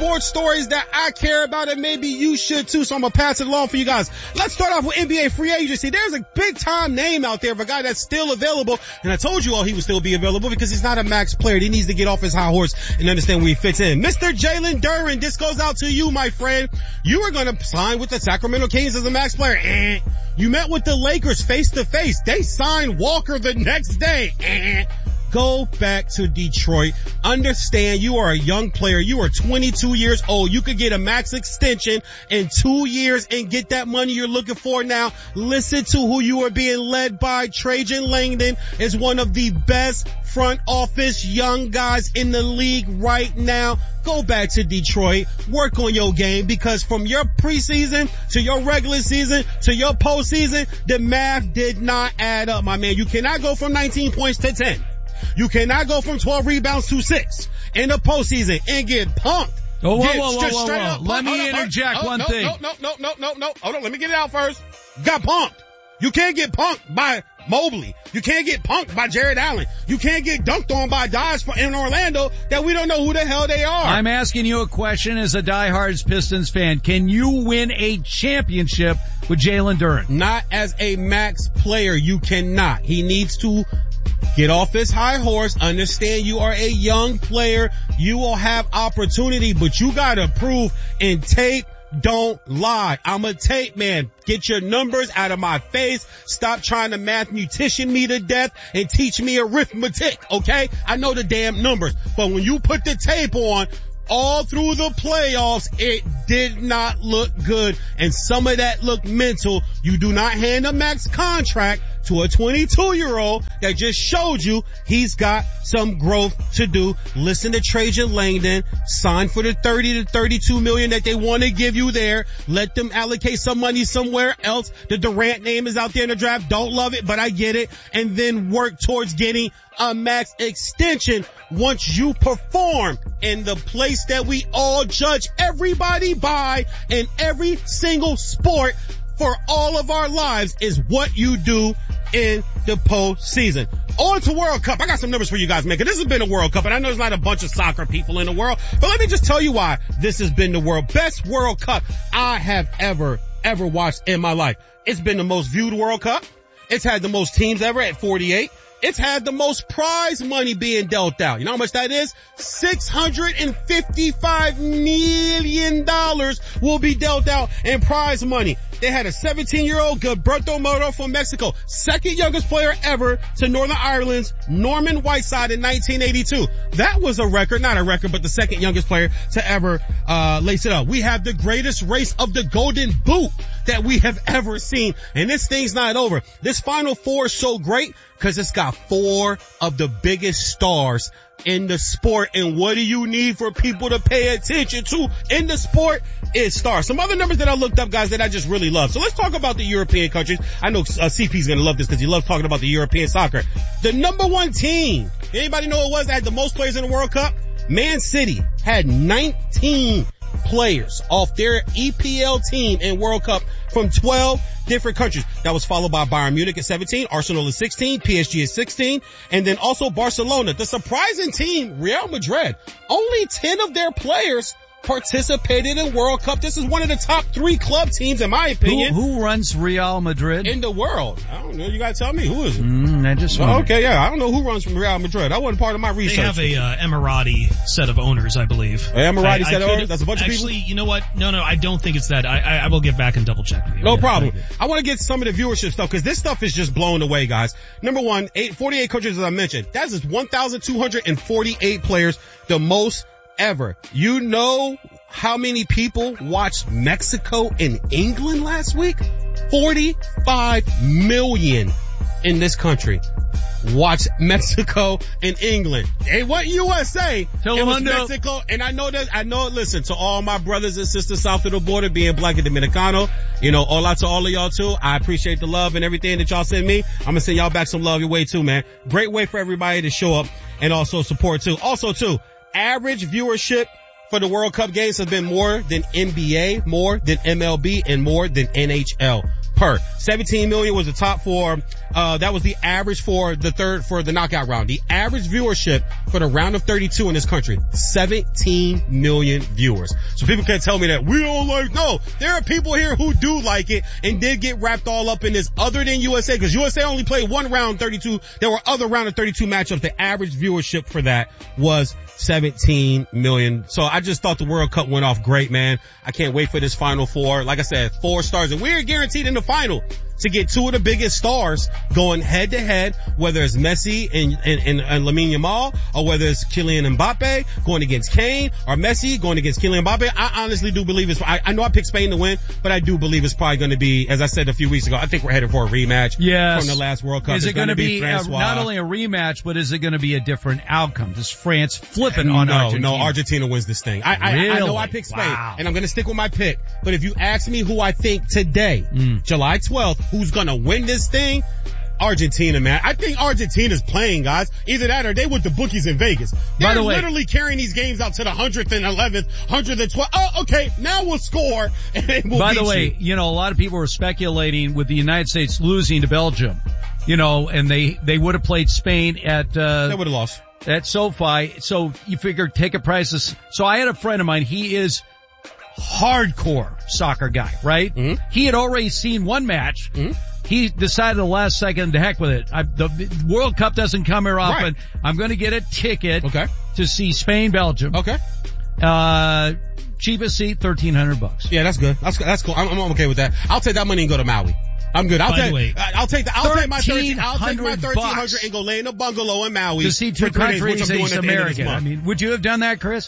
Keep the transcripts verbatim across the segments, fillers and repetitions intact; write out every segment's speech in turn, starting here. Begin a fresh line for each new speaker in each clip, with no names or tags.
sports stories that I care about, and maybe you should too, so I'm gonna pass it along for you guys. Let's start off with N B A free agency. There's a big time name out there of a guy that's still available, and I told you all he would still be available because he's not a max player. He needs to get off his high horse and understand where he fits in. Mister Jalen Duren, this goes out to you, my friend. You were gonna sign with the Sacramento Kings as a max player. Eh. You met with the Lakers face to face. They signed Walker the next day. Eh. Go back to Detroit. Understand you are a young player. You are twenty-two years old. You could get a max extension in two years and get that money you're looking for now. Listen to who you are being led by. Trajan Langdon is one of the best front office young guys in the league right now. Go back to Detroit. Work on your game, because from your preseason to your regular season to your postseason, the math did not add up, my man. You cannot go from nineteen points to ten. You cannot go from twelve rebounds to six in the postseason and get punked.
Oh, whoa,
Get
whoa, whoa,
just
whoa,
straight
whoa.
up
Let
punked.
me
Hold on,
interject
hold on.
one
no,
thing.
No, no, no, no, no, no, Hold on, let me get it out first. Got punked. You can't get punked by Mobley. You can't get punked by Jared Allen. You can't get dunked on by guys in Orlando that we don't know who the hell they are.
I'm asking you a question as a diehard Pistons fan. Can you win a championship with Jalen Duren?
Not as a max player. You cannot. He needs to get off his high horse. Understand you are a young player. You will have opportunity, but you gotta prove and tape. Don't lie. I'm a tape man. Get your numbers out of my face. Stop trying to mathematician me to death and teach me arithmetic, okay? I know the damn numbers. But when you put the tape on, all through the playoffs, it did not look good. And some of that looked mental. You do not hand a max contract to a twenty-two year old that just showed you he's got some growth to do. Listen to Trajan Langdon. Sign for the thirty to thirty-two million that they want to give you there. Let them allocate some money somewhere else. The Durant name is out there in the draft. Don't love it, but I get it. And then work towards getting a max extension once you perform in the place that we all judge everybody by in every single sport for all of our lives is what you do in the postseason. On to World Cup. I got some numbers for you guys, man, 'cause this has been a World Cup, and I know there's not a bunch of soccer people in the world, but let me just tell you why this has been the world best World Cup I have ever, ever watched in my life. It's been the most viewed World Cup. It's had the most teams ever at forty-eight. It's had the most prize money being dealt out. You know how much that is? six hundred fifty-five million dollars will be dealt out in prize money. They had a seventeen-year-old Gilberto Moro from Mexico, second youngest player ever to Northern Ireland's Norman Whiteside in nineteen eighty-two. That was a record, not a record, but the second youngest player to ever uh lace it up. We have the greatest race of the Golden Boot that we have ever seen. And this thing's not over. This Final Four is so great because it's got four of the biggest stars in the sport. And what do you need for people to pay attention to in the sport? Is stars. Some other numbers that I looked up, guys, that I just really love. So let's talk about the European countries. I know uh, C P's gonna love this because he loves talking about the European soccer. The number one team, anybody know it was that had the most players in the World Cup? Man City had nineteen players off their E P L team in World Cup from twelve different countries. That was followed by Bayern Munich at seventeen, Arsenal at sixteen, P S G at sixteen, and then also Barcelona. The surprising team, Real Madrid, only ten of their players participated in World Cup. This is one of the top three club teams, in my opinion.
Who, who runs Real Madrid?
In the world. I don't know. You gotta tell me. Who is it?
Mm, I just
oh, okay, yeah. I don't know who runs from Real Madrid. That wasn't part of my research.
They have a uh, Emirati set of owners, I believe.
An Emirati
I,
set
I
of
could,
owners? That's a bunch
actually,
of people?
Actually, you know what? No, no, I don't think it's that. I, I, I will get back and double check with you.
No
yeah,
problem. I want to get some of the viewership stuff because this stuff is just blowing away, guys. Number one, eight, forty-eight countries, as I mentioned. That is one thousand two hundred forty-eight players, the most ever. You know how many people watched Mexico and England last week? forty-five million in this country watched Mexico and England. It wasn't U S A. It was Mexico. And I know that, I know, listen, to all my brothers and sisters south of the border, being black and Dominicano, you know, hola to all of y'all too. I appreciate the love and everything that y'all send me. I'm gonna send y'all back some love your way too, man. Great way for everybody to show up and also support too. Also too, average viewership for the World Cup games has been more than N B A, more than M L B, and more than N H L. per. seventeen million was the top for, uh, that was the average for the third, for the knockout round. The average viewership for the round of thirty-two in this country, seventeen million viewers. So people can't tell me that we don't like, no, there are people here who do like it and did get wrapped all up in this other than U S A, because U S A only played one round thirty-two. There were other round of thirty-two matchups. The average viewership for that was seventeen million. So I just thought the World Cup went off great, man. I can't wait for this Final Four. Like I said, four stars, and we're guaranteed in the final to get two of the biggest stars going head to head, whether it's Messi and, and, and, and Lamine Yamal, or whether it's Kylian Mbappe going against Kane, or Messi going against Kylian Mbappe. I honestly do believe it's, I, I know I picked Spain to win, but I do believe it's probably going to be, as I said a few weeks ago, I think we're headed for a rematch
yes.
from the last World Cup.
Is it going to be, be a, not only a rematch, but is it going to be a different outcome? Does France flipping on
no,
Argentina?
No, Argentina wins this thing. I, I,
really?
I know I picked Spain,
wow.
and I'm going to stick with my pick. But if you ask me who I think today, mm. July twelfth, who's going to win this thing, Argentina, man. I think Argentina's playing, guys. Either that or they with the bookies in Vegas. They're
By the way,
literally carrying these games out to the hundredth and eleventh, hundredth and twelfth. Oh, okay, now we'll score. And we'll
By the way,
you.
you know, a lot of people were speculating with the United States losing to Belgium, you know, and they, they would have played Spain at, uh,
they would have lost.
At SoFi. So you figure ticket prices. So I had a friend of mine, he is hardcore soccer guy, right?
Mm-hmm.
He had already seen one match.
Mm-hmm.
He decided the last second to heck with it. I, the, the World Cup doesn't come here often.
Right.
I'm going to get a ticket
okay.
to see Spain, Belgium.
Okay.
Uh, cheapest seat, thirteen hundred bucks.
Yeah, that's good. That's that's cool. I'm, I'm okay with that. I'll take that money and go to Maui. I'm good. I'll
By
take.
the way,
I'll take the. I'll take my thirteen. I'll take my thirteen hundred
bucks
and go lay in a bungalow in Maui
to see two countries face America. I mean, would you have done that, Chris?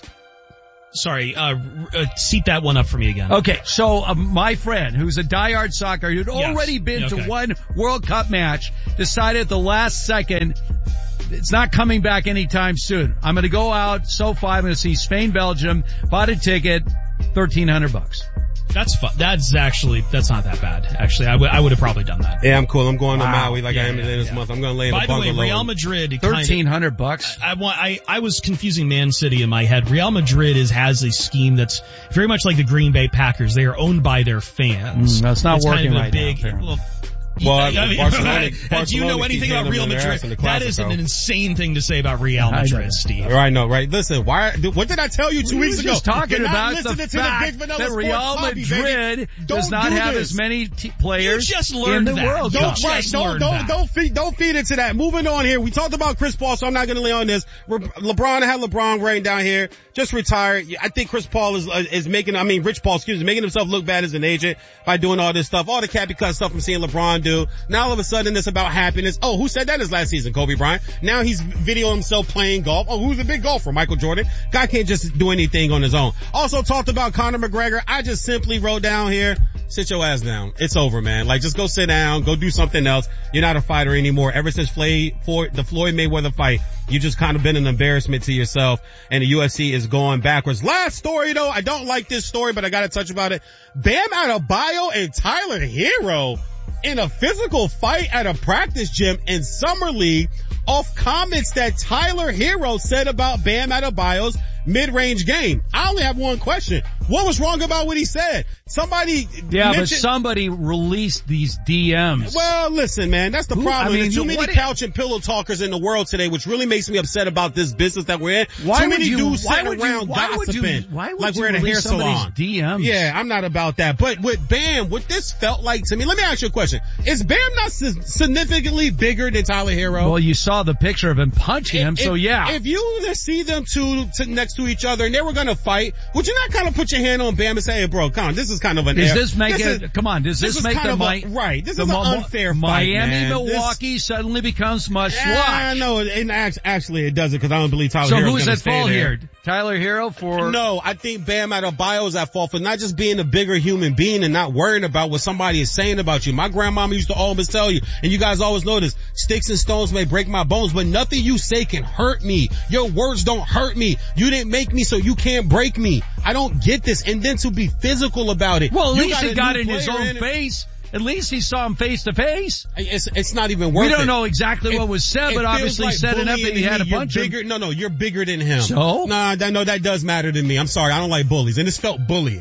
Sorry, uh, uh, seat that one up for me again.
Okay, so uh, my friend, who's a diehard soccer, who'd
yes.
already been
okay.
to one World Cup match, decided at the last second, it's not coming back anytime soon. I'm going to go out, SoFi, I'm going to see Spain, Belgium, bought a ticket, thirteen hundred bucks.
That's fun. That's actually, that's not that bad. Actually, I would, I would have probably done that.
Yeah, I'm cool. I'm going
wow.
to Maui like
yeah,
I am
yeah,
this
yeah.
month. I'm going to lay in
By
a bungalow.
By the way, Real Madrid.
thirteen hundred bucks.
I want, I, I was confusing Man City in my head. Real Madrid is, has a scheme that's very much like the Green Bay Packers. They are owned by their fans.
Mm, that's not
it's
working
kind of
right
big,
now.
Well,
Well,
I mean,
Barcelona, Barcelona
do you know anything about Real Madrid? That is an insane thing to say about Real Madrid, Steve.
Right, no, right. Listen, why? What did I tell you two
we
weeks
were
ago?
Just talking
You're
about
not
the
listening
fact
to the Big
that Real Madrid does not have as many t- players
you just learned
in the
that.
World
Don't,
Cup.
right, don't, don't, don't feed, don't feed into that. Moving on here. We talked about Chris Paul, so I'm not going to lay on this. LeBron, I had LeBron writing down here. Just retired. I think Chris Paul is, uh, is making, I mean, Rich Paul, excuse me, making himself look bad as an agent by doing all this stuff. All the Cappy Cut stuff I'm seeing LeBron do. Now all of a sudden it's about happiness. Oh, who said that his last season? Kobe Bryant. Now he's videoing himself playing golf. Oh, who's a big golfer? Michael Jordan. Guy can't just do anything on his own. Also talked about Conor McGregor. I just simply wrote down here, sit your ass down. It's over, man. Like, just go sit down, go do something else. You're not a fighter anymore. Ever since Floyd, the Floyd Mayweather fight, you just kind of been an embarrassment to yourself, and the U F C is going backwards. Last story though, I don't like this story, but I gotta touch about it. Bam Adebayo and Tyler Hero in a physical fight at a practice gym in Summer League off comments that Tyler Hero said about Bam Adebayo's mid-range game. I only have one question. What was wrong about what he said? Somebody
Yeah,
mentioned-
but somebody released these D Ms.
Well, listen, man, that's the
Who,
problem.
I mean,
There's too
you,
many couch and pillow talkers in the world today, which really makes me upset about this business that we're in.
Why
too
would
many
you,
dudes
why
sitting
would
around
you, why would you,
gossiping
why would
like
you
we're in a hair
release somebody's
salon.
D Ms?
Yeah, I'm not about that. But with Bam, what this felt like to me, let me ask you a question. Is Bam not significantly bigger than Tyler Hero?
Well, you saw the picture of him punching him,
if,
so yeah.
If you see them two to, next to each other and they were going to fight, would you not kind of put your hand on Bam and say, hey, bro, come on, this is kind of an
Does
air,
this make
this
it,
is,
come on, does this,
this
make the,
a, right, this is an unfair
Miami,
fight, man.
Milwaukee
this,
suddenly becomes must watch.
Yeah, no, and actually it doesn't because I don't believe Tyler
So
Hero's
who's
gonna
at
stay
fault
there.
here? Tyler Hero for?
No, I think Bam Adebayo is at fault for not just being a bigger human being and not worrying about what somebody is saying about you. My grandmama used to always tell you, and you guys always know this, sticks and stones may break my bones, but nothing you say can hurt me. Your words don't hurt me. You didn't make me, so you can't break me. I don't get this. And then to be physical about it.
Well, at
you
least
got
he got
in
his own
in
face. At least he saw him face to face.
It's, it's not even worth it.
We don't know exactly
it,
what was said, but obviously
like
said enough that he had a bunch
bigger,
of...
No, no, you're bigger than him.
So?
Nah, that, no, that does matter to me. I'm sorry, I don't like bullies. And this felt bullyish.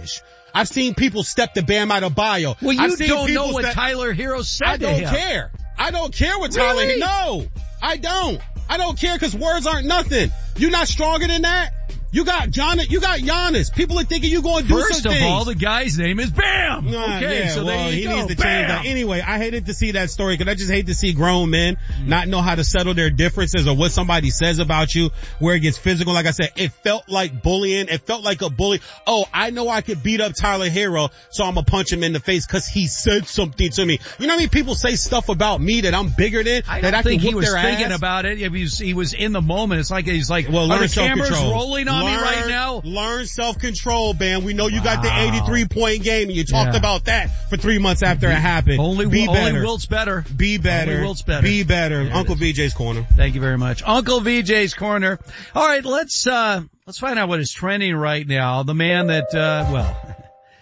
I've seen people step the Bam Adebayo.
Well, you
I've seen
don't know what
step-
Tyler Hero said
I
to
don't
him.
care. I don't care what Tyler.
Really?
No, I don't. I don't care because words aren't nothing. You're not stronger than that. You got Giannis. You got Giannis. People are thinking you're going to do
First
some
of
things.
all, the guy's name is Bam.
Nah,
okay,
yeah,
so
well,
there you
he
go.
needs to
Bam.
change that. Anyway, I hated to see that story because I just hate to see grown men not know how to settle their differences or what somebody says about you where it gets physical. Like I said, it felt like bullying. It felt like a bully. Oh, I know I could beat up Tyler Hero, so I'm gonna punch him in the face because he said something to me. You know how many people say stuff about me that I'm bigger than?
I
that
don't
I
think
can
he
whoop
was
their
thinking
ass?
about it. He was, he was in the moment. It's like he's like,
Well,
are
learn
the cameras
self-control.
rolling on
learn,
me right now?
Learn self-control, man. We know you got the
Wow.
eighty-three point game and you talked
Yeah.
about that for three months after it happened.
Only,
Be
only
better.
Wilt's better.
Be better.
Only Wilt's better.
Be better.
There it
Uncle
is.
V J's corner.
Thank you very much. Uncle V J's Corner. All right, let's, uh, let's find out what is trending right now. The man that, uh, well,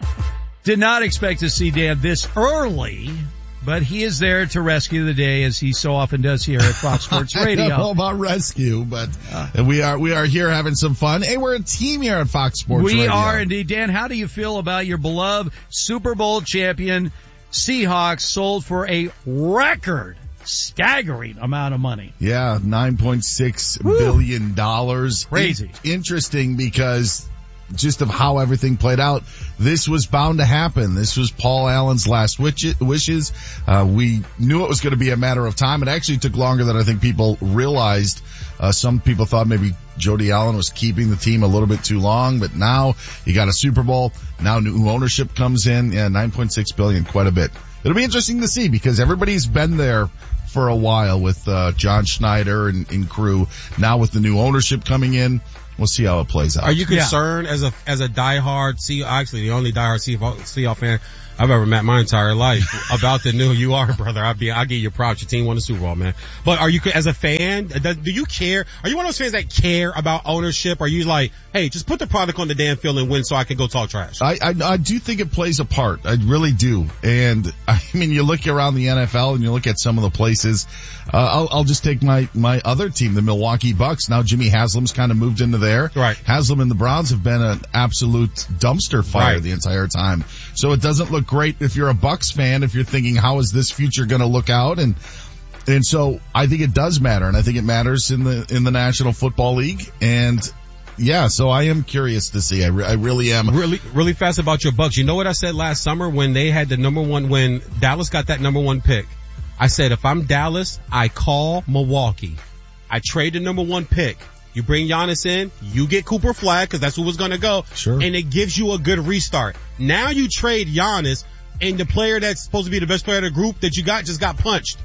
did not expect to see Dan this early, but he is there to rescue the day as he so often does here at Fox Sports Radio.
I don't know about rescue, but uh, we are we are here having some fun. Hey, we're a team here at Fox Sports
We
Radio.
are indeed. Dan, how do you feel about your beloved Super Bowl champion Seahawks sold for a record staggering amount of money?
Yeah, nine point six billion dollars.
Crazy.
In- interesting because just of how everything played out, this was bound to happen. This was Paul Allen's last wishes. Uh, we knew it was going to be a matter of time. It actually took longer than I think people realized. Uh, some people thought maybe Jody Allen was keeping the team a little bit too long, but now you got a Super Bowl. Now new ownership comes in. Yeah, nine point six billion, quite a bit. It'll be interesting to see because everybody's been there for a while with, uh, John Schneider and, and crew. Now with the new ownership coming in, we'll see how it plays out.
Are you concerned yeah. as a as a diehard Sea actually the only diehard Seahawks fan I've ever met my entire life about the new you are brother? I'll be I'll give you props. Your team won the Super Bowl, man. But are you as a fan? Do, do you care? Are you one of those fans that care about ownership? Are you like, hey, just put the product on the damn field and win so I can go talk trash?
I I, I do think it plays a part. I really do. And I mean, you look around the N F L and you look at some of the places. Uh, I'll, I'll just take my my other team, the Milwaukee Bucks. Now Jimmy Haslam's kind of moved into there.
Right.
Haslam and the Browns have been an absolute dumpster fire
right.
the entire time. So it doesn't look great if you're a Bucks fan, if you're thinking, how is this future going to look out? And, and so I think it does matter. And I think it matters in the, in the National Football League. And yeah, so I am curious to see. I, re- I really am.
Really, really fast about your Bucks. You know what I said last summer when they had the number one, when Dallas got that number one pick? I said, if I'm Dallas, I call Milwaukee. I trade the number one pick. You bring Giannis in, you get Cooper Flag because that's who was going to go.
Sure.
And it gives you a good restart. Now you trade Giannis and the player that's supposed to be the best player of the group that you got just got punched.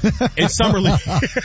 In summer league.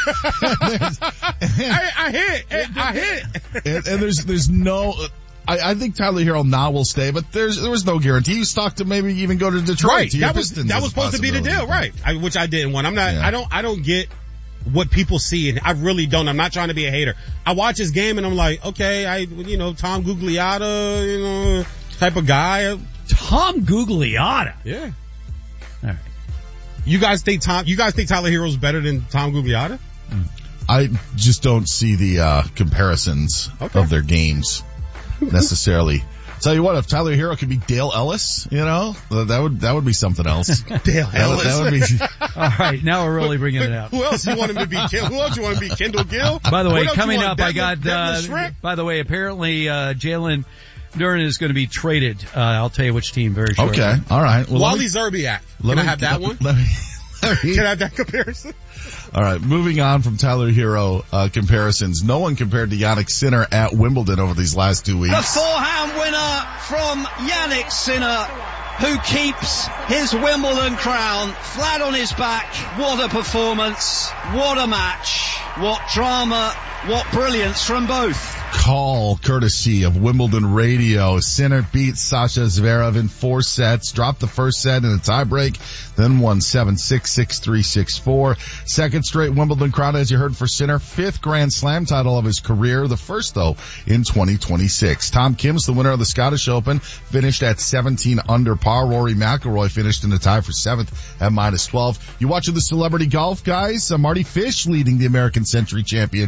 I, I hit. I hit.
And, and there's, there's no, I, I think Tyler Hero now will stay, but there's, there was no guarantee. He was talked to maybe even go to Detroit.
Right.
To
That was,
Pistons
that
as
was
a
supposed to be the deal.
possibility.
Right. I, which I didn't want. I'm not,
Yeah.
I don't, I don't get what people see, and I really don't. I'm not trying to be a hater. I watch this game and I'm like, okay, I, you know, Tom Gugliotta, you know, type of guy.
Tom Gugliotta.
Yeah.
All right.
You guys think Tom, you guys think Tyler Hero's better than Tom Gugliotta?
I just don't see the, uh, comparisons
Okay.
of their games necessarily. Tell you what, if Tyler Hero could be Dale Ellis, you know, that would, that would be something else.
Dale
That would, that would be,
All right, now we're really bringing it out.
Who else you want him to be? Ken- Who else you want to be? Kendall Gill?
By the way,
What else you
coming
want?
up, I
Devlin-
got,
Devlin
uh,
Shrek?
by the way, apparently, uh, Jalen Duren is going to be traded. Uh, I'll tell you which team very shortly.
okay. All right. Well,
Wally
let me-
Zerbiak.
let
Can I
me-
have that
let-
one?
let me- let me-
Can I have that comparison?
All right, moving on from Tyler Hero uh, comparisons. No one compared to Yannick Sinner at Wimbledon over these last two
The
weeks.
forehand winner from Yannick Sinner, who keeps his Wimbledon crown flat on his back. What a performance. What a match. What drama. What brilliance from both.
Call courtesy of Wimbledon Radio. Sinner beat Sasha Zverev in four sets, dropped the first set in a tiebreak, then won seven six, six three, six four. Second straight Wimbledon crown, as you heard, for Sinner. Fifth Grand Slam title of his career, the first though in twenty twenty-six. Tom Kim's the winner of the Scottish Open, finished at seventeen under par. Rory McIlroy finished in a tie for seventh at minus twelve. You watching the celebrity golf, guys? Uh, Marty Fish leading the American Century Championship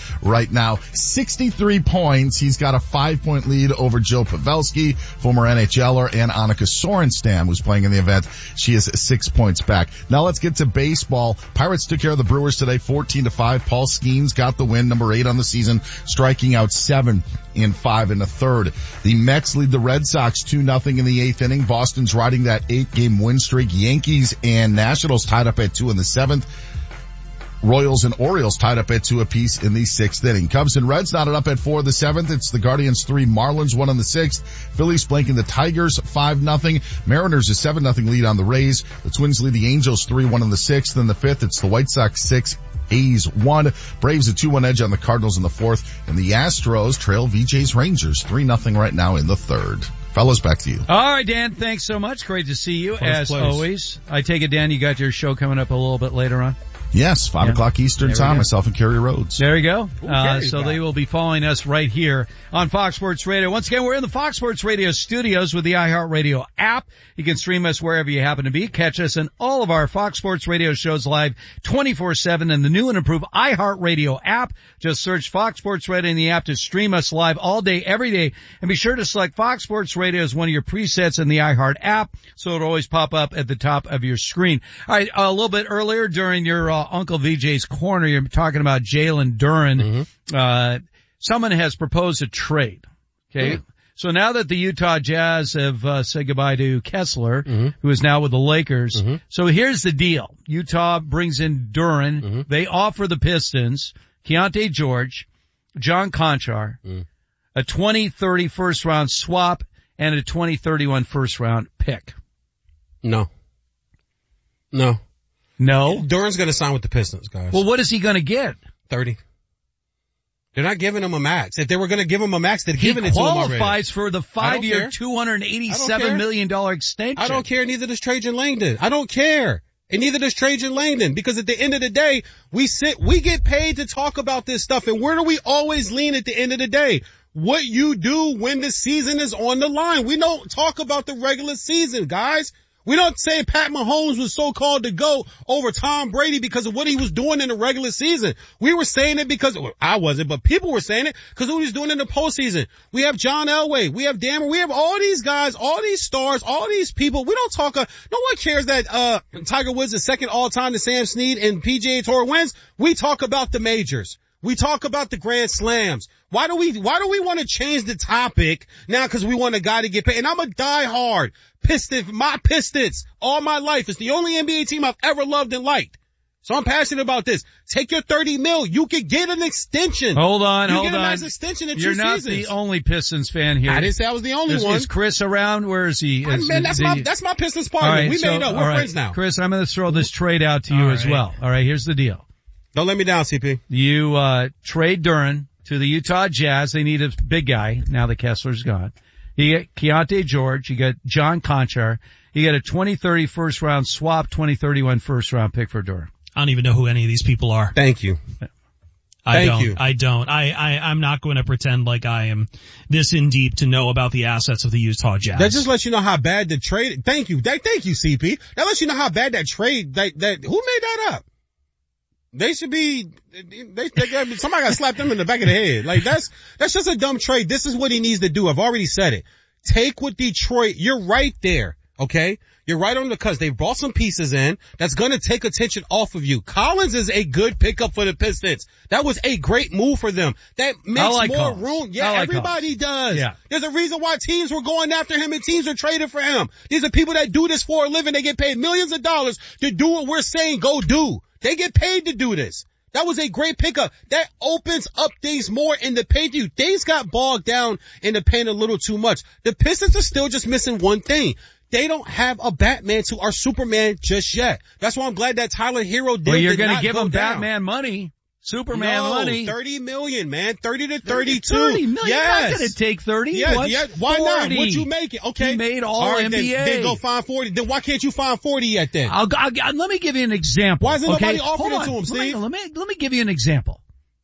right now. sixty-three points. He's got a five-point lead over Joe Pavelski, former N H L er, and Annika Sorenstam, who's playing in the event. She is six points back. Now let's get to baseball. Pirates took care of the Brewers today, fourteen to five. Paul Skeens got the win, number eight on the season, striking out seven in five in the third. The Mets lead the Red Sox two nothing in the eighth inning. Boston's riding that eight-game win streak. Yankees and Nationals tied up at two in the seventh. Royals and Orioles tied up at two apiece in the sixth inning. Cubs and Reds knotted up at four in the seventh. It's the Guardians three, Marlins one in the sixth. Phillies blanking the Tigers five nothing. Mariners a seven nothing lead on the Rays. The Twins lead the Angels three one in the sixth. In the fifth, it's the White Sox six, A's one. Braves a two one edge on the Cardinals in the fourth. And the Astros trail V J's Rangers three nothing right now in the third. Fellas, back to you.
All right, Dan, thanks so much. Great to see you,
First
as
place.
always. I take it, Dan, you got your show coming up a little bit later on?
Yes, five
Yeah.
o'clock Eastern
There we
time,
go.
myself and Kerry Rhodes.
There you go.
Ooh,
Uh,
Kerry's
so
back.
they will be following us right here on Fox Sports Radio. Once again, we're in the Fox Sports Radio studios with the iHeartRadio app. You can stream us wherever you happen to be. Catch us in all of our Fox Sports Radio shows live twenty-four seven in the new and improved iHeartRadio app. Just search Fox Sports Radio in the app to stream us live all day, every day. And be sure to select Fox Sports Radio as one of your presets in the iHeart app, so it'll always pop up at the top of your screen. All right, a little bit earlier during your uh, Uncle V J's Corner, you're talking about Jalen Duren.
Mm-hmm.
Uh, someone has proposed a trade. Okay.
Mm.
So now that the Utah Jazz have uh, said goodbye to Kessler,
Mm-hmm.
who is now with the Lakers.
Mm-hmm.
So here's the deal. Utah brings in Duren.
Mm-hmm.
They offer the Pistons Keontae George, John Conchar,
Mm.
a twenty thirty first round swap, and a twenty thirty-one first round pick.
No. No.
No?
Duren's gonna sign with the Pistons, guys.
Well, what is he going to get?
thirty. They're not giving him a max. If they were gonna give him a max, they'd
He
given it to him already.
qualifies for the five-year,
care.
two hundred eighty-seven million dollars extension.
I don't care, neither does Trajan Langdon. I don't care. And neither does Trajan Langdon, because at the end of the day, we sit, we get paid to talk about this stuff, and where do we always lean at the end of the day? What you do when the season is on the line. We don't talk about the regular season, guys. We don't say Pat Mahomes was so called to go over Tom Brady because of what he was doing in the regular season. We were saying it because, well, I wasn't, but people were saying it because of what he was doing in the postseason. We have John Elway. We have Dammer. We have all these guys, all these stars, all these people. We don't talk, uh, no one cares that, uh, Tiger Woods is second all time to Sam Snead and P G A Tour wins. We talk about the majors. We talk about the Grand Slams. Why do we, why do we want to change the topic now because we want a guy to get paid? And I'm a diehard Piston, my Pistons all my life. It's the only N B A team I've ever loved and liked. So I'm passionate about this. Take your thirty mil. You could get an extension.
Hold on,
you
hold
get a
on.
nice extension in
You're
two
not
seasons.
the only Pistons fan here.
I didn't say I was the only
is,
one.
Is Chris around? Where is he?
I,
Is
man,
the-
that's
the-
my, that's my Pistons
All
partner.
right,
we
so-
made up.
all
We're
right.
friends now.
Chris, I'm going to throw this trade out to you
All
as
right.
well. All right, here's the deal.
Don't let me down, C P.
You, uh, trade Duren to the Utah Jazz. They need a big guy now that Kessler's gone. You get Keontae George. You get John Conchar. You get a twenty thirty first round swap, twenty thirty-one first round pick for Duren.
I don't even know who any of these people are.
Thank you.
I
Thank
don't.
you.
I don't. I, I, I'm not going to pretend like I am this in deep to know about the assets of the Utah Jazz.
That just lets you know how bad the trade, thank you, that, thank you, C P. That lets you know how bad that trade, that, that, who made that up? They should be, they, they got, somebody got to slap them in the back of the head. Like that's, that's just a dumb trade. This is what he needs to do. I've already said it. Take what Detroit, you're right there. Okay? You're right on the cusp. They brought some pieces in that's going to take attention off of you. Collins is a good pickup for the Pistons. That was a great move for them. That makes
like
more
Collins.
room. Yeah,
I like
everybody does.
Yeah.
There's a reason why teams were going after him and teams are trading for him. These are people that do this for a living. They get paid millions of dollars to do what we're saying go do. They get paid to do this. That was a great pickup. That opens up things more in the paint. You things got bogged down in the paint a little too much. The Pistons are still just missing one thing. They don't have a Batman to our Superman just yet. That's why I'm glad that Tyler Hero did.
Well, you're
did
going to
not
give
go
him
down.
Batman money, Superman
no,
money.
thirty million, man. thirty to thirty-two.
thirty million.
Yes.
You're not going to take thirty.
Yeah,
What's
yeah. Why not?
forty?
What'd you make it? Okay.
He made all,
right,
N B A.
Then, then go find forty. Then why can't you find forty yet then?
I'll, I'll, let me give you an example.
Why isn't
okay?
nobody offering
Hold
it to
on.
him, Steve?
Let me, let me, let me give you an example.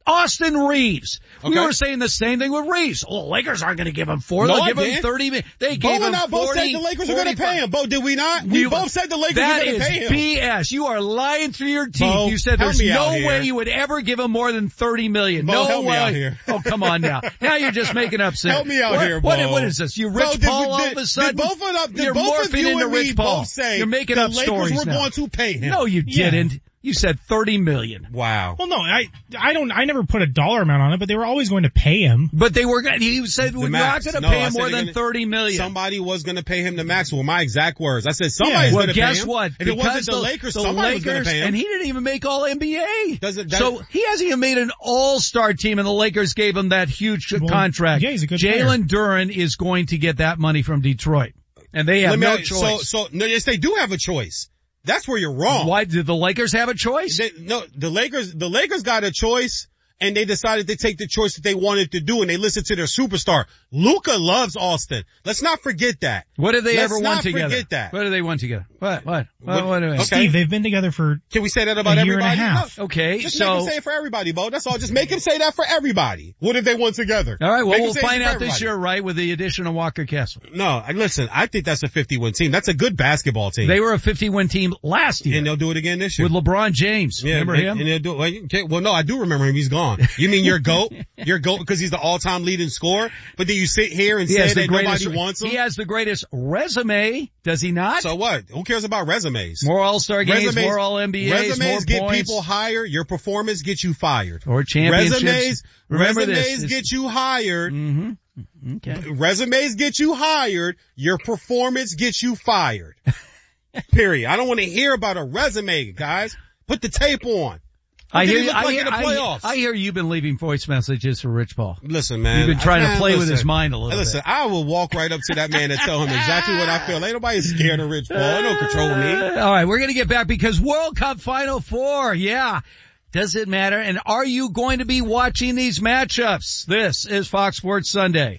Austin Reeves. We
Okay.
were saying the same thing with Reeves. Oh, Lakers aren't going to give him four.
No,
They'll
I
give him
didn't.
thirty. They
Bo
gave him
and I both
forty.
said the Lakers are going to pay him. Bo, did we not? We
You-
both said the Lakers
That
are going to
is
pay him.
B S. You are lying through your teeth.
Bo,
you said
help
there's
me out
no
here.
way you would ever give him more than thirty million.
Bo,
no
help me
way.
out here.
Oh, come on now. Now you're just making up sense.
Help me out
what,
here,
what,
Bo.
what is this? You
Bo,
Rich
did
Paul
we-
all
did-
of a sudden?
Did both of, did
you're
both of
morphing
you
into
and
Rich
me
Paul.
both say
You're making
the
up
Lakers
stories
were
now.
going to pay him?
No, you
Yeah.
didn't. You said thirty million.
Wow.
Well, no, I, I don't, I never put a dollar amount on it, but they were always going to pay him.
But they were going to, he said we're not
max.
going to
No,
pay
I
him
said
more
they're
than
gonna-
thirty million.
Somebody was going to pay him the max. Well, my exact words. I said somebody's
Well,
going to pay him.
guess what?
If it
Because
wasn't the, Lakers,
the
somebody was going
Lakers,
to pay him.
and he didn't even make All N B A.
Does it- that-
so he hasn't even made an All-Star team, and the Lakers gave him that huge
Well,
contract.
yeah, he's a good
Jalen Duren is going to get that money from Detroit, and they have
Let me
no
ask-
choice.
So, so, no, yes, they do have a choice. That's where you're wrong.
Why did the Lakers have a choice?
They, no, the Lakers, the Lakers got a choice, and they decided to take the choice that they wanted to do, and they listened to their superstar. Luka loves Austin. Let's not forget that.
What did they
Let's
ever
not
won together?
forget that.
What did they won together? What? What? What?
What-
what, what
okay.
Steve, they've been together for
Can we say that about
a year and a
everybody?
half.
No.
Okay,
Just
so
make him say it for everybody, Bo. That's all. Just make him say that for everybody. What if they won together?
all right. Well,
Make him
we'll
say it
find
for
out this
everybody.
year, right, with the addition of Walker Kessler.
No, I- listen, I think that's a fifty-win team. That's a good basketball team.
They were a fifty-win team last year
and they'll do it again this year.
with LeBron James.
Yeah,
Remember
and,
him?
And they'll do, well, you- okay, well, no, I do remember him. He's gone. You mean your GOAT? Your GOAT because he's the all-time leading scorer? But then you sit here and
He
say
has the
that
greatest.
nobody wants him?
He has the greatest resume, does he not?
So what? Who cares about resumes?
More All-Star games,
Resumes-
more All N B As,
Resumes
more
get
points,
people higher. Your performance gets you fired.
or championships.
Resumes,
Remember
resumes
this.
get you hired.
Mm-hmm. Okay.
Resumes get you hired. Your performance gets you fired. Period. I don't want to hear about a resume, guys. Put the tape on.
I
What did
hear,
he look
I,
like
hear,
in the
I,
playoffs?
I hear you've been leaving voice messages for Rich Paul.
Listen, man.
You've been trying
man,
to play with
listen.
his mind a little
Listen,
bit.
I will walk right up to that man and tell him exactly what I feel. Ain't nobody scared of Rich Paul. They don't control me.
All right, we're going to get back because World Cup Final Four, yeah. Does it matter? And are you going to be watching these matchups? This is Fox Sports Sunday.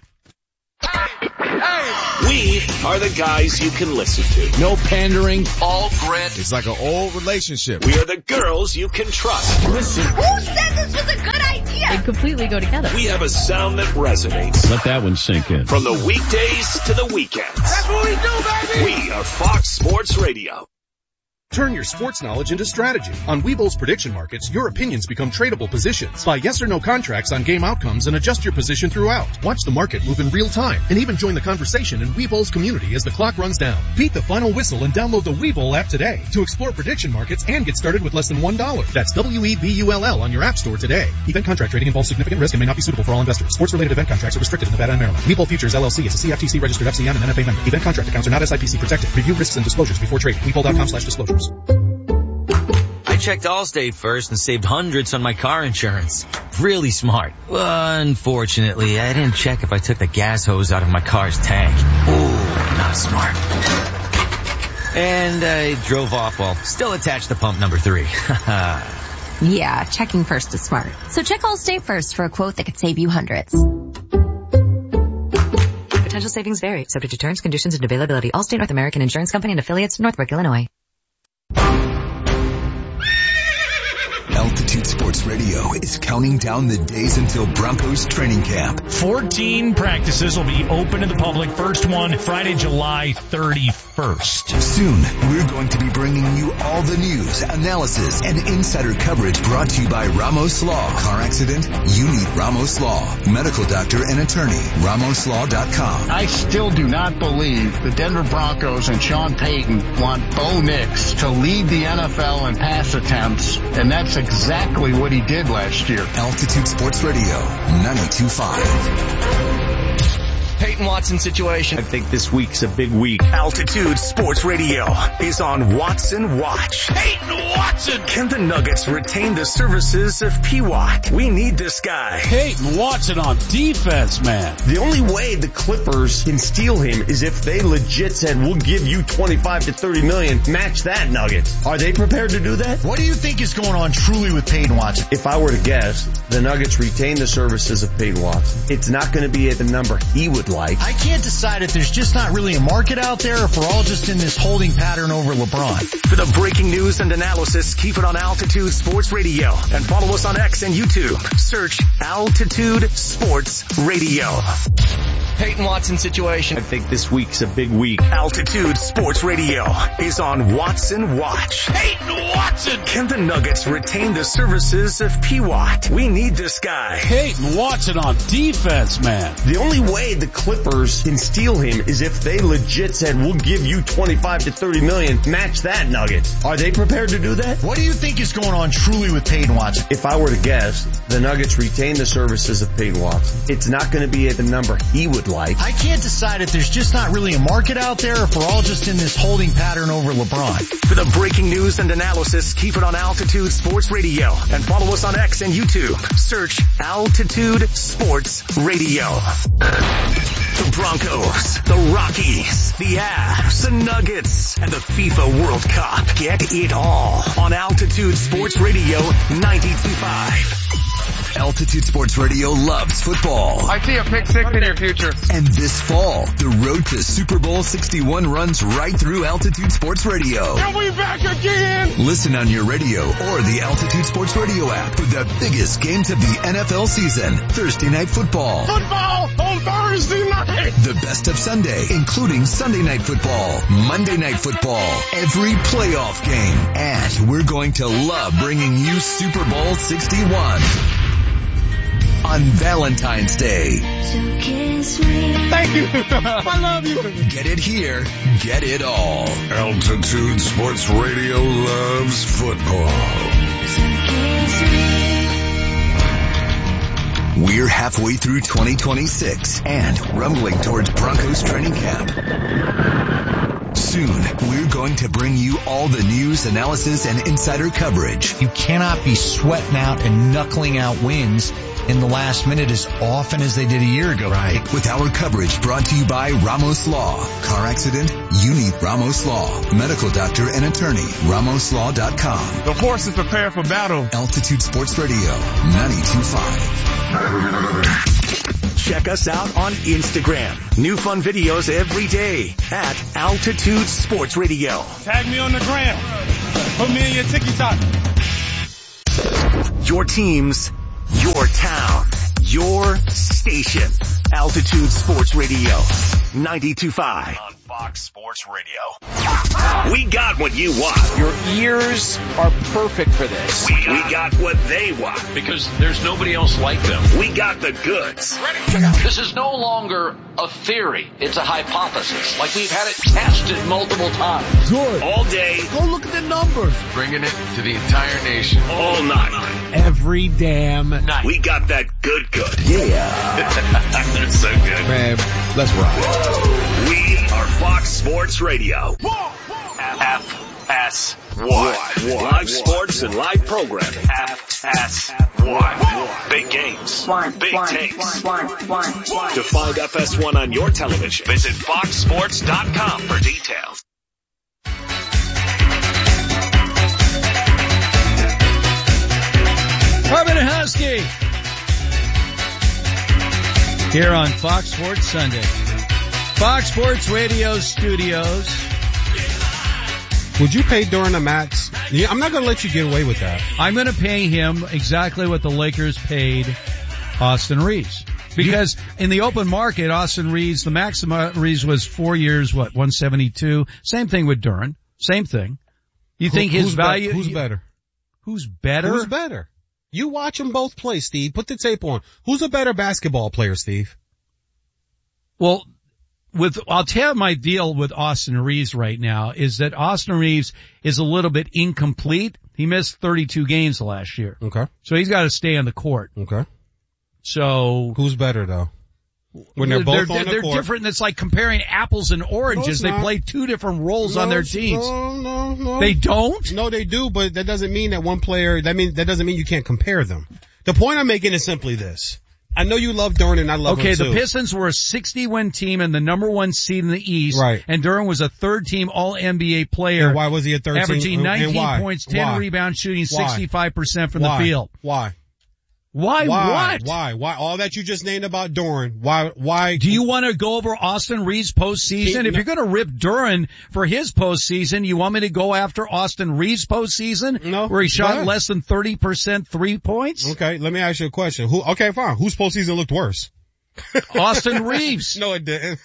We are the guys you can listen to. No pandering, all grit.
It's like an old relationship.
We are the girls you can trust. Listen,
Who said this was a good idea? They completely go together.
we have a sound that resonates.
Let that one sink in.
From the weekdays to the weekends. That's what we do, baby! We are Fox Sports Radio.
Turn your sports knowledge into strategy. On Webull's prediction markets, your opinions become tradable positions. Buy yes or no contracts on game outcomes and adjust your position throughout. Watch the market move in real time and even join the conversation in Webull's community as the clock runs down. Beat the final whistle and download the Webull app today to explore prediction markets and get started with less than one dollar. That's W E B U L L on your app store today. Event contract trading involves significant risk and may not be suitable for all investors. Sports-related event contracts are restricted in Nevada and Maryland. Webull Futures L L C is a C F T C registered F C M and N F A member. Event contract accounts are not S I P C protected. Review risks and disclosures before trading. Webull.com slash disclosures.
I checked Allstate first and saved hundreds on my car insurance. Really smart. Unfortunately, I didn't check if I took the gas hose out of my car's tank. Ooh, not smart. And I drove off while still attached to pump number three.
Yeah, checking first is smart. So check Allstate first for a quote that could save you hundreds.
Potential savings vary, subject to terms, conditions, and availability. Allstate North American Insurance Company and affiliates, Northbrook, Illinois.
Altitude Sports Radio is counting down the days until Broncos training camp.
fourteen practices will be open to the public. First one, Friday, July thirty-first.
Soon, we're going to be bringing you all the news, analysis, and insider coverage brought to you by Ramos Law. Car accident? You need Ramos Law. Medical doctor and attorney, ramos law dot com.
I still do not believe the Denver Broncos and Sean Payton want Bo Nix to lead the N F L in pass attempts, and that's exactly what he did last year.
Altitude Sports Radio, ninety-two point five.
Peyton Watson situation. I think this week's a big week. Altitude Sports Radio is on Watson Watch. Peyton Watson! Can the Nuggets retain the services of P W A T? We need this guy.
Peyton Watson on defense, man.
The only way the Clippers can steal him is if they legit said, we'll give you twenty-five to thirty million, match that Nuggets. Are they prepared to do that?
What do you think is going on truly with Peyton Watson?
If I were to guess, the Nuggets retain the services of Peyton Watson. It's not going to be at the number he would like.
like. I can't decide if there's just not really a market out there or if we're all just in this holding pattern over LeBron.
For the breaking news and analysis, keep it on Altitude Sports Radio and follow us on X and YouTube. Search Altitude Sports Radio.
Peyton Watson situation.
I think this week's a big week. Altitude Sports Radio is on Watson Watch. Peyton Watson! Can the Nuggets retain the services of P W A T? We need this guy.
Peyton Watson on defense, man.
The only way the Clippers can steal him is if they legit said, we'll give you twenty-five to thirty million, match that, Nuggets. Are they prepared to do that?
What do you think is going on truly with Peyton Watson?
If I were to guess, the Nuggets retain the services of Peyton Watson. It's not going to be at the number he would like.
I can't decide if there's just not really a market out there or if we're all just in this holding pattern over LeBron.
For the breaking news and analysis, keep it on Altitude Sports Radio and follow us on X and YouTube. Search Altitude Sports Radio. The Broncos, the Rockies, the Avs, the Nuggets, and the FIFA World Cup. Get it all on Altitude Sports Radio ninety-two point five.
Altitude Sports Radio loves football.
I see a pick six in your future.
And this fall, the road to Super Bowl sixty-one runs right through Altitude Sports Radio.
And we back again!
Listen on your radio or the Altitude Sports Radio app for the biggest games of the N F L season. Thursday Night Football.
Football on Thursday night!
The best of Sunday, including Sunday Night Football, Monday Night Football, every playoff game. And we're going to love bringing you Super Bowl sixty-one. On Valentine's Day.
Thank you. I love you.
Get it here. Get it all.
Altitude Sports Radio loves football.
We're halfway through twenty twenty-six and rumbling towards Broncos training camp. Soon, we're going to bring you all the news, analysis, and insider coverage.
You cannot be sweating out and knuckling out wins in the last minute as often as they did a year ago.
Right. With our coverage brought to you by Ramos Law. Car accident? You need Ramos Law. Medical doctor and attorney. Ramos Law dot com.
The horse is prepared for battle.
Altitude Sports Radio, ninety-two point five.
Check us out on Instagram. New fun videos every day at Altitude Sports Radio.
Tag me on the gram. Put me in your TikTok.
Your teams, your town, your station. Altitude Sports Radio, ninety-two point five. On Fox Sports Radio. We got what you want.
Your ears are perfect for this.
We, we got what they want.
Because there's nobody else like them.
We got the goods.
This is no longer a theory. It's a hypothesis. Like we've had it tested multiple times.
Good. All day.
Go look at the numbers.
Bringing it to the entire nation.
All night.
Every damn night.
We got that good good.
Yeah.
That's so good.
Man, let's rock.
We are Fox Sports Radio. F S one. Live sports and live programming. F S one. Big games. Big takes. To find F S one on your television, visit fox sports dot com for details.
Robin and Husky here on Fox Sports Sunday. Fox Sports Radio Studios.
Would you pay Durant a max? Yeah, I'm not going to let you get away with that.
I'm going to pay him exactly what the Lakers paid Austin Reeves. Because in the open market, Austin Reeves, the maximum Reeves was four years, what, one seventy-two. Same thing with Durant. Same thing. You think
Who,
his
who's
value?
Be- who's better?
Who's better?
Who's better? You watch them both play, Steve. Put the tape on. Who's a better basketball player, Steve?
Well, with, I'll tell you my deal with Austin Reeves right now is that Austin Reeves is a little bit incomplete. He missed thirty-two games last year.
Okay.
So he's got to stay on the court.
Okay.
So.
Who's better though? When they're, they're both
they're,
on the
they're
court.
different. It's like comparing apples and oranges.
No,
they
not.
play two different roles
no,
on their teams.
No, no, no.
They don't?
No, they do, but that doesn't mean that one player, that means, that doesn't mean you can't compare them. The point I'm making is simply this. I know you love Durant and I love
okay,
him too.
Okay, the Pistons were a sixty win team and the number one seed in the East.
Right.
And Durant was a third team all N B A player.
And why was he a third
averaging
team?
nineteen
and why?
points, ten
why?
rebounds, shooting
why?
sixty-five percent from
why?
the field.
Why?
Why,
Why?
what?
Why? Why? All that you just named about Duran. Why? Why?
Do you want to go over Austin Reeves postseason?
He,
if you're going to rip Duran for his postseason, you want me to go after Austin Reeves postseason?
No.
Where he shot
What?
less than thirty percent three points?
Okay, let me ask you a question. Who? Okay, fine. Whose postseason looked worse?
Austin Reeves.
No, it didn't.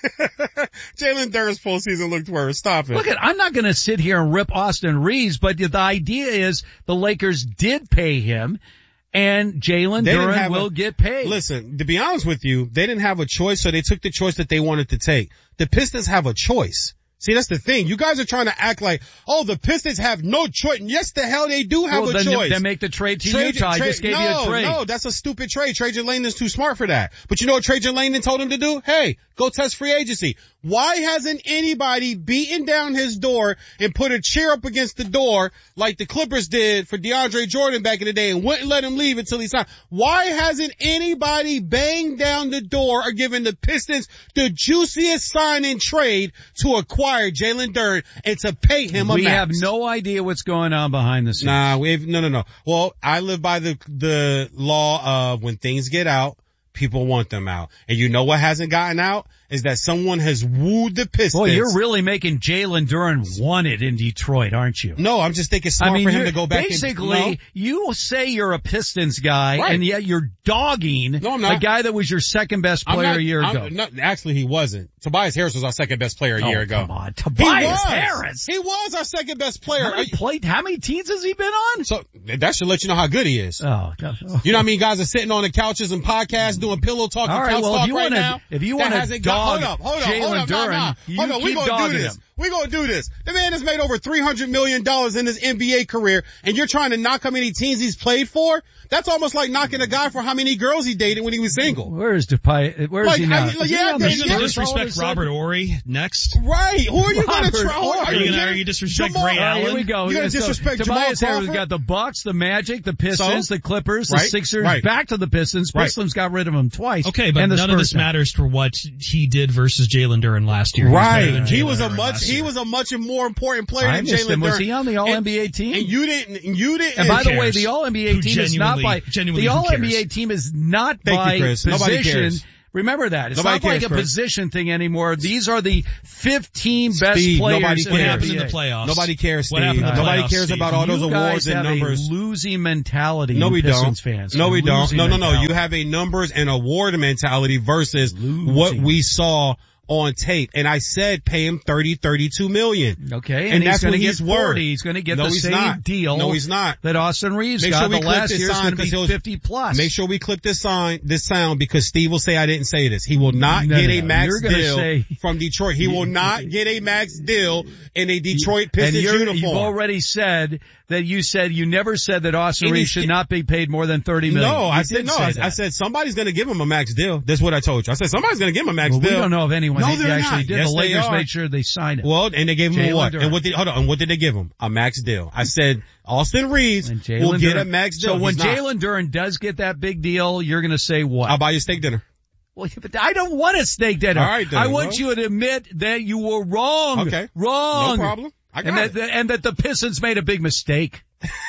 Jalen Duran's postseason looked worse. Stop it.
Look, at, I'm not going to sit here and rip Austin Reeves, but the idea is the Lakers did pay him. And Jalen Duran will
a,
get paid.
Listen, to be honest with you, they didn't have a choice, so they took the choice that they wanted to take. The Pistons have a choice. See, that's the thing. You guys are trying to act like, oh, the Pistons have no choice. Yes, the hell they do have
well,
a
then
choice.
Then make the trade to
trade,
Utah.
Trade,
I just gave
no,
you a trade.
No, that's a stupid trade. Trajan Langdon's too smart for that. But you know what Trajan Langdon told him to do? Hey, go test free agency. Why hasn't anybody beaten down his door and put a chair up against the door like the Clippers did for DeAndre Jordan back in the day and wouldn't let him leave until he signed? Why hasn't anybody banged down the door or given the Pistons the juiciest sign and trade to acquire Jalen Duran and to pay him a
We
max?
have no idea what's going on behind the scenes.
Nah, we've, no, no, no. Well, I live by the, the law of when things get out, people want them out. And you know what hasn't gotten out? Is that someone has wooed the Pistons.
Well, you're really making Jalen Duran wanted in Detroit, aren't you?
No, I'm just thinking smart
I mean,
for him to go back.
Basically,
and, no?
you say you're a Pistons guy,
Right.
and yet you're dogging
no, I'm not.
a guy that was your second best player
not,
a year
I'm,
ago.
No, actually, he wasn't. Tobias Harris was our second best player a
oh,
year ago.
Come on, Tobias
he
Harris.
He was our second best player.
How many, played, how many teams has he been on?
So that should let you know how good he is.
Oh, God. Oh.
You know what I mean? Guys are sitting on the couches and podcasts doing pillow talk and
right,
couch
well,
talk
if you
right
wanna,
now.
If you want to dog
hold up, hold up, hold
Jalen
up,
Duran,
nah, nah.
you
hold on,
keep
we gonna
dogging
do this.
him.
We're going to do this. The man has made over three hundred million dollars in his N B A career, and you're trying to knock how many teams he's played for? That's almost like knocking a guy for how many girls he dated when he was single.
Where is Depay? Where is
like,
he now?
I,
Is
yeah,
he
Are you going to
Spurs
disrespect Robert Ory next?
Right. Who are you going to try?
Ory.
Are you going to disrespect
Jamal,
Ray
All right,
Allen?
here we go.
You going to disrespect
so,
Jamal
Tobias Harris
Crawford?
got the Bucks, the Magic, the Pistons,
So?
the Clippers, the
Right,
Sixers,
right.
back to the Pistons.
Right.
Pistons got rid of him twice.
Okay, but
and the
none of
Spurs
this
now.
matters for what he did versus Jalen Duran last year. He's better
Right.
than
He
Jalen
was a
Duran
much,
last
he
year.
was a much more important player
I
than
missed
Jalen
him. Was
Duran.
he on the All N B A team?
And you didn't, you didn't.
And by the
cares?
way, the All N B A
Who
team is not by,
genuinely-
the
who
All N B A
cares?
team is not
Thank
by
you, Chris. Nobody
position.
cares.
Remember that. It's
Nobody
not like
cares,
a
Chris.
position thing anymore. These are the fifteen best
Steve,
players
nobody
in
What
the
cares.
happened in
N
the
B A.
playoffs?
Nobody cares, Steve.
What happened in the
Nobody
playoffs,
cares
Steve?
about all those
you
awards
guys
and
have
numbers.
a losing mentality.
No,
you
we
Pistons
don't.
Fans.
No, we don't.
Losing
No, no, no.
mentality.
You have a numbers and award mentality versus
Losing.
what we saw on tape. And I said pay him thirty, thirty-two million.
Okay, and,
And
he's
that's
going
what
to get
he's worth.
forty. He's going to get
No,
the
he's
same
not.
deal.
No, he's not.
That Austin Reeves
Make
got.
sure we
the
clip
last
this
year's
sign
going to be
because he'll-
fifty plus.
Make sure we clip this sign, this sound because Steve will say I didn't say this. He will not
No,
get
no,
a
no.
max
You're gonna
deal
say-
from Detroit. He will not get a max deal in a Detroit
and
Pistons
you're,
uniform.
you've already said that you said you never said that Austin
And he-
Reeves should not be paid more than thirty million.
No,
You
I said
did
no.
say
I,
that.
I said somebody's going to give him a max deal. That's what I told you. I said somebody's going to give him a max
well,
deal.
we don't know if anyone
No,
actually
they're not.
did.
Yes,
the
they
Lakers
are.
made sure they signed it.
Well, and they gave him
Jalen
a what?
Duran.
And what did hold on? And what did they give him? A max deal. I said Austin Reeves
And
will
Jalen
get
Duran.
a max deal.
So when
He's not.
Jalen Duran does get that big deal, you're going to say what?
I'll buy you a steak dinner.
Well, but I don't want a steak dinner.
All right, then.
I want
Well.
you to admit that you were wrong.
Okay.
Wrong.
No problem. I got
and
it.
that, and that the Pistons made a big mistake.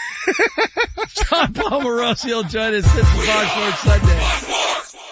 John Palmeirosi will join us this is Fox Sports Sunday.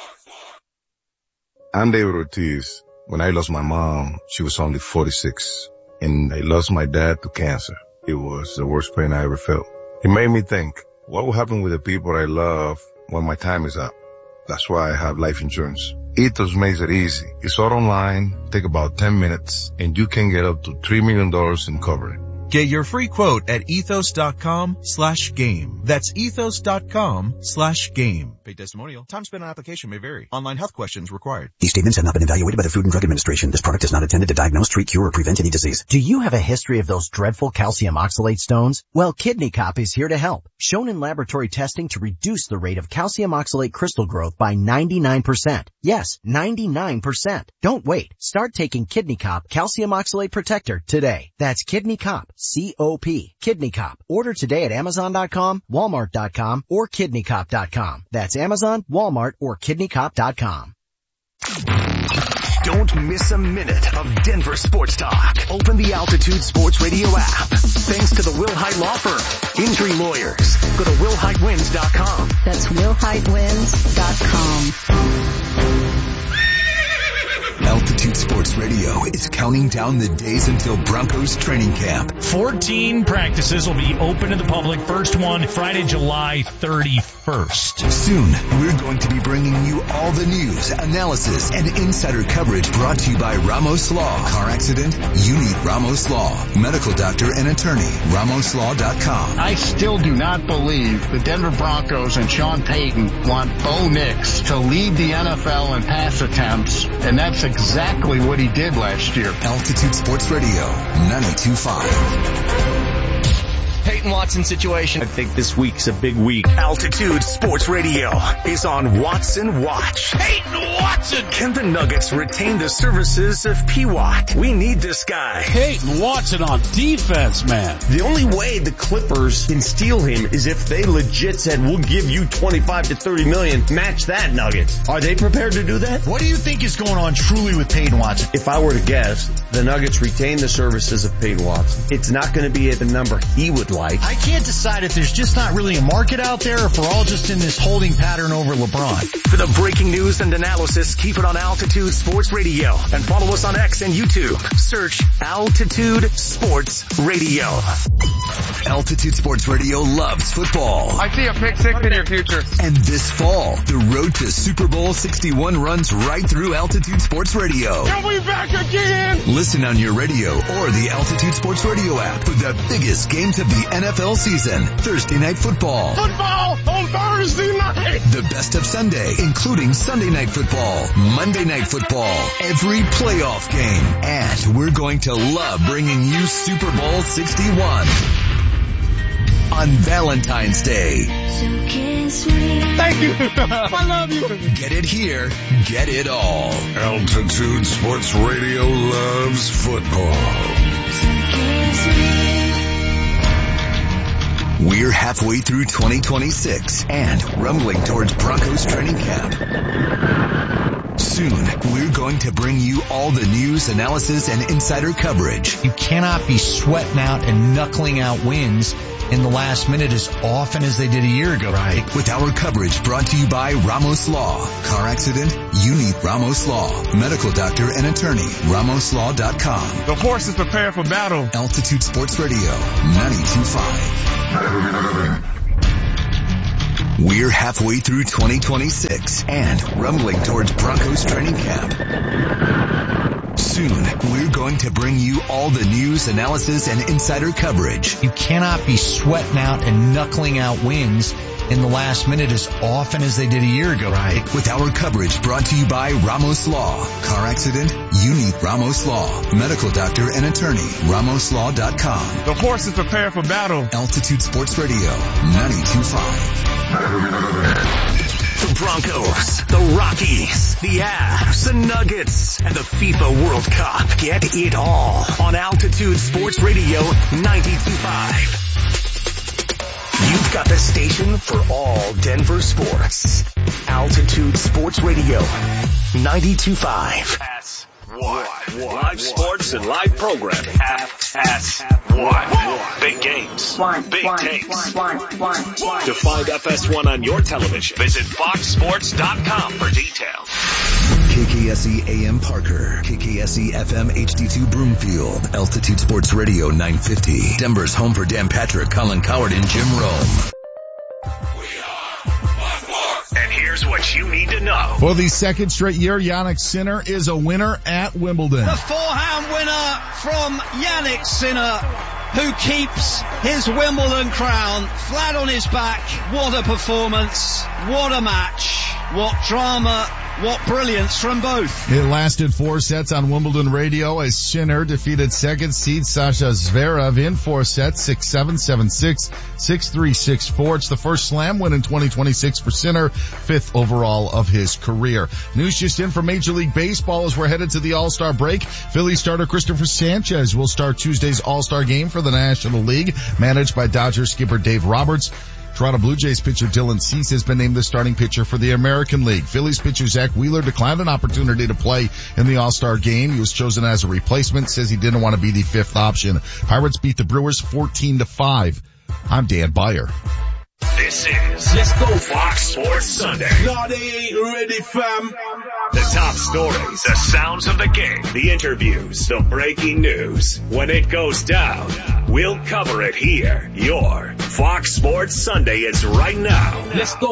I'm David Ortiz. When I lost my mom, she was only forty-six, and I lost my dad to cancer. It was the worst pain I ever felt. It made me think, what will happen with the people I love when my time is up? That's why I have life insurance. Ethos makes it easy. It's all online, take about ten minutes, and you can get up to three million dollars in coverage.
Get your free quote at ethos.com slash game. That's ethos.com slash game. Paid testimonial. Time spent on application may vary. Online health questions required.
These statements have not been evaluated by the Food and Drug Administration. This product is not intended to diagnose, treat, cure, or prevent any disease.
Do you have a history of those dreadful calcium oxalate stones? Well, Kidney Cop is here to help. Shown in laboratory testing to reduce the rate of calcium oxalate crystal growth by ninety-nine percent. Yes, ninety-nine percent. Don't wait. Start taking Kidney Cop Calcium Oxalate Protector today. That's Kidney Cop. C O P. Kidney Cop. Order today at Amazon dot com, Walmart dot com, or Kidney Cop dot com. That's Amazon, Walmart, or Kidney Cop dot com.
Don't miss a minute of Denver sports talk. Open the Altitude Sports Radio app. Thanks to the Wilhite Law Firm. Injury lawyers. Go to will hite wins dot com.
That's will hite wins dot com.
Altitude Sports Radio is counting down the days until Broncos training camp.
fourteen practices will be open to the public. First one Friday, July thirty-first.
Soon, we're going to be bringing you all the news, analysis, and insider coverage brought to you by Ramos Law. Car accident? You need Ramos Law. Medical doctor and attorney. Ramos Law dot com.
I still do not believe the Denver Broncos and Sean Payton want Bo Nix to lead the N F L in pass attempts, and that's exactly what he did last year.
Altitude Sports Radio, ninety-two point five.
Peyton Watson situation.
I think this week's a big week. Altitude Sports Radio is on Watson Watch.
Peyton Watson!
Can the Nuggets retain the services of P. Watt? We need this guy.
Peyton Watson on defense, man.
The only way the Clippers can steal him is if they legit said, we'll give you twenty-five to thirty million, match that, Nuggets. Are they prepared to do that?
What do you think is going on truly with Peyton Watson?
If I were to guess, the Nuggets retain the services of Peyton Watson. It's not going to be at the number he would like.
I can't decide if there's just not really a market out there or if we're all just in this holding pattern over LeBron.
For the breaking news and analysis, keep it on Altitude Sports Radio and follow us on X and YouTube. Search Altitude Sports Radio.
Altitude Sports Radio loves football.
I see a pick six in your future.
And this fall, the road to Super Bowl sixty-one runs right through Altitude Sports Radio.
Are we back again?
Listen on your radio or the Altitude Sports Radio app for the biggest games of the N F L season. Thursday Night Football.
Football on Thursday night.
The best of Sunday, including Sunday Night Football, Monday Night Football, every playoff game. And we're going to love bringing you Super Bowl sixty-one on Valentine's Day.
So kiss me.
Thank you. I love you.
Get it here. Get it all.
Altitude Sports Radio loves football.
So kiss me.
We're halfway through twenty twenty-six and rumbling towards Broncos training camp. Soon, we're going to bring you all the news, analysis, and insider coverage.
You cannot be sweating out and knuckling out wins in the last minute as often as they did a year ago.
Right. With our coverage brought to you by Ramos Law. Car accident? You need Ramos Law. Medical doctor and attorney. Ramos Law dot com.
The horse is prepared for battle.
Altitude Sports Radio, ninety-two point five. We're halfway through twenty twenty-six and rumbling towards Broncos training camp. Soon, we're going to bring you all the news, analysis, and insider coverage.
You cannot be sweating out and knuckling out wins in the last minute as often as they did a year ago.
Right. With our coverage brought to you by Ramos Law. Car accident? You need Ramos Law. Medical doctor and attorney. Ramos Law dot com.
The horse is prepared for battle.
Altitude Sports Radio, ninety-two point five.
The Broncos, the Rockies, the Avs, the Nuggets, and the FIFA World Cup. Get it all on Altitude Sports Radio ninety-two point five. You've got the station for all Denver sports. Altitude Sports Radio ninety-two point five.
Ask what? Live sports and live programming. Ask, ask what? Big games. Big takes. To find F S one on your television, visit fox sports dot com for details.
K K S E A M Parker, K K S E F M H D two Broomfield, Altitude Sports Radio nine fifty, Denver's home for Dan Patrick, Colin Coward, and Jim Rome.
And here's what you need to know.
For the second straight year, Jannik Sinner is a winner at Wimbledon.
The forehand winner from Jannik Sinner, who keeps his Wimbledon crown flat on his back. What a performance. What a match. What drama. What brilliance from both.
It lasted four sets on Wimbledon radio as Sinner defeated second seed Sasha Zverev in four sets, six seven, seven six, six three, six four. It's the first slam win in twenty twenty-six for Sinner, fifth overall of his career. News just in from Major League Baseball as we're headed to the All-Star break. Philly starter Christopher Sanchez will start Tuesday's All-Star game for the National League, managed by Dodgers skipper Dave Roberts. Toronto Blue Jays pitcher Dylan Cease has been named the starting pitcher for the American League. Phillies pitcher Zach Wheeler declined an opportunity to play in the All-Star game. He was chosen as a replacement, says he didn't want to be the fifth option. Pirates beat the Brewers fourteen to five. I'm Dan Beyer.
This is Let's Go Fox Sports Sunday.
No, they ain't ready, fam.
The top stories, the sounds of the game, the interviews, the breaking news. When it goes down, we'll cover it here. Your Fox Sports Sunday is right now. Let's go.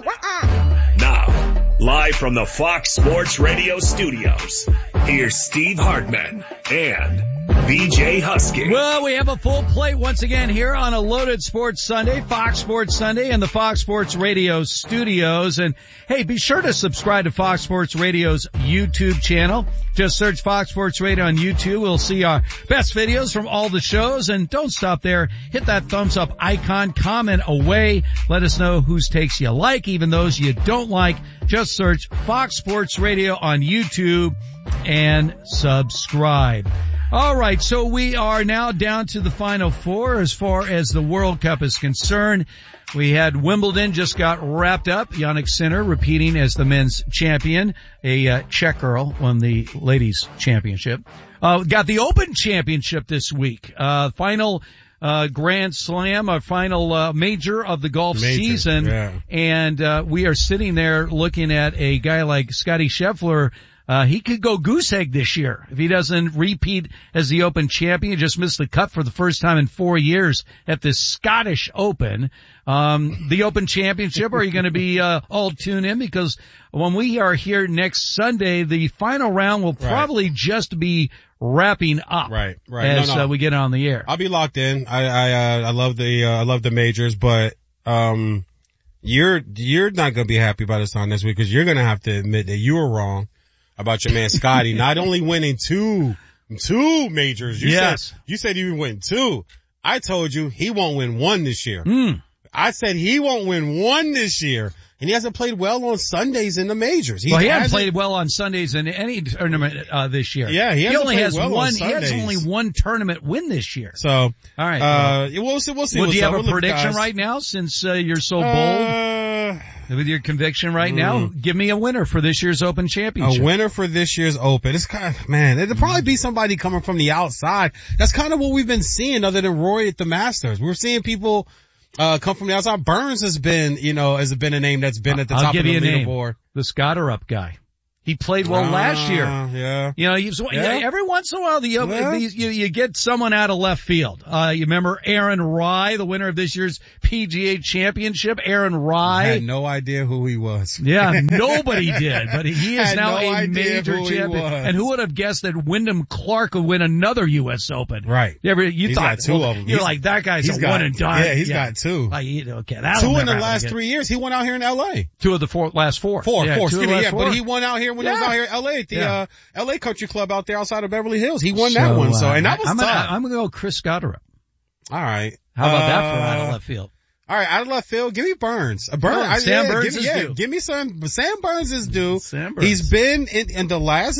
Now, live from the Fox Sports Radio studios, here's Steve Hartman and B J Husky.
Well, we have a full plate once again here on a loaded Sports Sunday, Fox Sports Sunday, and the Fox Sports Radio studios. And hey, be sure to subscribe to Fox Sports Radio's YouTube channel. Just search Fox Sports Radio on YouTube. We'll see our best videos from all the shows. And don't stop there. Hit that thumbs up icon, comment away. Let us know whose takes you like, even those you don't like. Just search Fox Sports Radio on YouTube and subscribe. All right, so we are now down to the Final Four as far as the World Cup is concerned. We had Wimbledon just got wrapped up. Jannik Sinner repeating as the men's champion. A uh, Czech girl won the ladies' championship. Uh, got the Open Championship this week. Uh, final uh Grand Slam, a final uh, major of the golf
Major,
season.
yeah.
And uh we are sitting there looking at a guy like Scottie Scheffler. Uh, he could go goose egg this year if he doesn't repeat as the Open champion. He just missed the cut for the first time in four years at the Scottish Open. Um, the Open Championship, are you going to be, uh, all tuned in? Because when we are here next Sunday, the final round will probably right. just be wrapping up.
Right, right.
As
no, no.
Uh, we get on the air.
I'll be locked in. I, I, uh, I love the, uh, I love the majors, but, um, you're, you're not going to be happy by this time next week because you're going to have to admit that you were wrong about your man Scotty not only winning two, two majors. You
yes.
said, you said he would win two. I told you he won't win one this year.
Mm.
I said he won't win one this year. And he hasn't played well on Sundays in the majors. He
well, he hasn't,
hasn't
played well on Sundays in any tournament, uh, this year.
Yeah, he,
he
hasn't
only
played
has
well
one,
on
he has only one tournament win this year.
So,
all right.
Uh, well, we'll see, we'll see.
Well, do you have
up.
a prediction
guys.
right now since, uh, you're so bold?
Uh,
With your conviction right
mm.
now, give me a winner for this year's Open Championship.
A winner for this year's Open. It's kind of, man, it'll probably be somebody coming from the outside. That's kind of what we've been seeing other than Rory at the Masters. We're seeing people, uh, come from the outside. Burns has been, you know, has been a name that's been at the
I'll
top
give
of the
you a
leaderboard.
Name. The Scotterup guy. He played well
uh,
last year.
Yeah.
You know, he's,
yeah.
every once in a while, the,
yeah.
these, you, you get someone out of left field. Uh, you remember Aaron Rai, the winner of this year's P G A Championship? Aaron Rai.
I had no idea who he was.
Yeah, nobody did, but he is
had
now
no
a major
who
champion. And who would have guessed that Wyndham Clark would win another U S Open?
Right.
You ever, you
he's
thought,
got two
well,
of them.
You're
he's,
like, that guy's a
got,
one and done.
Yeah, he's
yeah.
got two.
Like, okay,
two in the last three years. He went out here in L A.
Two of the four, last four.
Four,
yeah,
four,
excuse
me, yeah,
four.
but he won out here when
yeah.
he was out here in L A at the,
yeah.
uh, L A Country Club out there outside of Beverly Hills. He won
so,
that one, so,
uh,
and that was
I'm
tough.
Gonna, I'm gonna go Chris Scotterup.
All right.
How about
uh,
that for out of left field?
All right, out of left field, give me Burns. A Burns,
oh,
I,
Sam
yeah,
Burns
give,
is
yeah,
due.
Give me some, Sam Burns is due.
Sam Burns.
He's been in, in the last